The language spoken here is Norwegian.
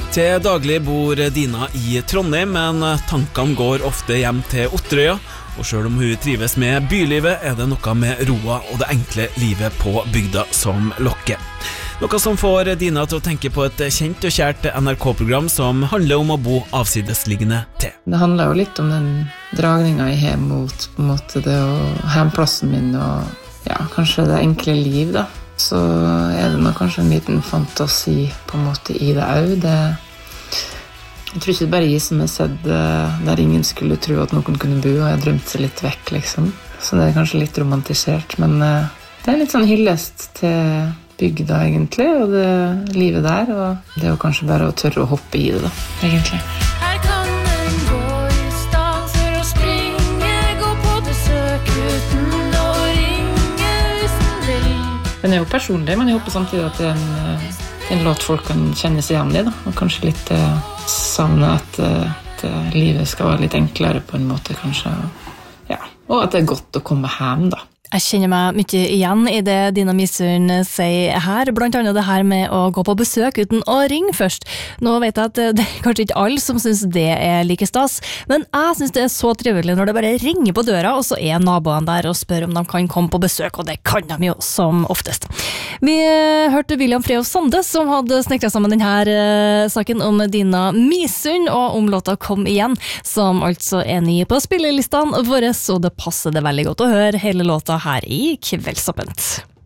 Til daglig bor Dina i Trondheim, men tankene går ofte hjem til Otterøya, og selv om hun trives med bylivet, det noe med roa og det enkle livet på bygda som lokker. Noe som får Dina til å tenke på et kjent og kjært NRK-program som handler om å bo avsidesliggende til. Det handler jo litt om den dragningen jeg har mot på en måte det å hjemplassen min og kanskje det enkle liv da. Så det nok kanskje en liten fantasi på en måte i det også. Jeg tror ikke det bare jeg som har sett der ingen skulle tro at noen kunne bo, og jeg drømte seg litt vekk, liksom. Så det kanskje litt romantisert, men det litt sånn hyllest til bygda, egentlig, og det livet der, og det kanskje bare å tørre å hoppe i det, da, egentlig. Her kan en gå i stand for å springe, gå på besøk uten å ringe hvis den vil. Den jo personlig, men jeg håper samtidig at det en låt folk kan kjenne seg igjen i, da. Og kanskje litt savne at livet skal være litt enklere på en måte, kanskje. Og at det godt å komme hjem, da. Jeg kjenner meg mye igjen i det Dina Misund sier her, blant annet det her med å gå på besøk uten å ringe først. Nå vet jeg at det kanskje ikke alle som synes det like stas, men jeg synes det så trivelig når det bare ringer på døra, og så naboene der og spør om de kan komme på besøk, og det kan de jo som oftest. Vi hørte William Freos Sande som hadde snekret sammen denne saken om Dina Misund, og om låta Kom igjen, som altså ny på spillelistene våre, så det passer det veldig godt å høre hele låta her i Kveldsåpent.